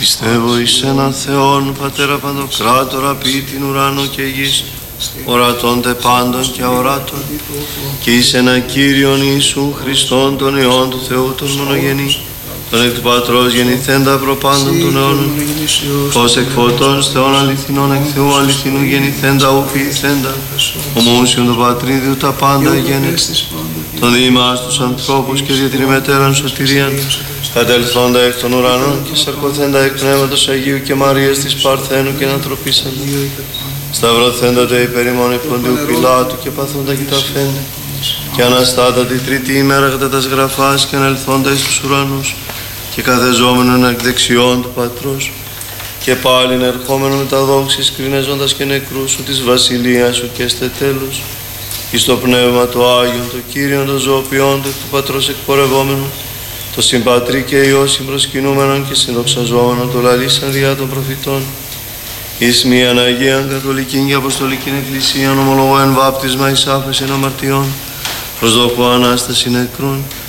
Πιστεύω εις έναν Θεόν, Πατέρα Παντοκράτορα, ποιητήν ουράνο και γης, ορατώνται πάντων και αοράτων, και εις έναν Κύριον Ιησού Χριστόν, τον Υιόν του Θεού, τον μονογενή, τον εκ του Πατρός γεννηθέντα προπάντων των αιώνων, ως εκ φωτός Θεών αληθινών, εκ Θεού αληθινού γεννηθέντα, ου ποιηθέντα, ομοούσιον του Πατρίδιου τα πάντα γένετ, τον διημάς τους ανθρώπους και δια την ημετέραν σωτηρίαν, κατελθόντα εκ των ουρανών και σαρκωθέντα εκ Πνεύματος Αγίου και Μαρίας της Παρθένου και ανθρωπίσαντα, σταυρωθέντα τε υπέρ ημών επ' Ποντίου Πιλάτου και παθόντα και τα φέντε, και αναστάτα τη τρίτη ημέρα κατά τας γραφάς και ανελθόντα εις τους ουρανούς, και καθεζόμενον εκ δεξιών του Πατρός, και πάλιν ερχόμενον με τα δόξης κρινέζοντας και νεκρούς σου της βασιλείας σου και εστε τέλος, εις το Πνεύμα το Άγιον, το Κύριον, το ζωοποιόν του εκ του Πατρός εκπορευόμενον, το Συμπατρί και Υιό συμπροσκυνούμενον και συνδοξαζόμενον, το λαλήσαν διά των προφητών, εις μίαν Αγίαν Καθολικήν και Αποστολικήν Εκκλησίαν, ομολογώ εν βάπτισμα εις άφεσιν αμαρτιών, προσδοκώ Ανάσταση νεκρών,